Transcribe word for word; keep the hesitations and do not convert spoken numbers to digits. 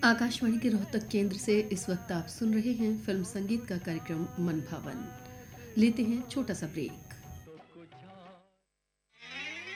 आकाशवाणी के रोहतक केंद्र से इस वक्त आप सुन रहे हैं फिल्म संगीत का कार्यक्रम मन भावन। लेते हैं छोटा सा ब्रेक।